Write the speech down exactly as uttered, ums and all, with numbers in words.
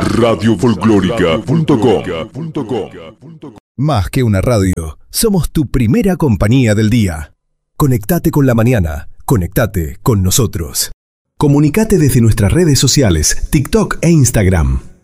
radio folclórica punto com. Más que una radio, somos tu primera compañía del día. Conectate con la mañana, conectate con nosotros. Comunicate desde nuestras redes sociales, TikTok e Instagram.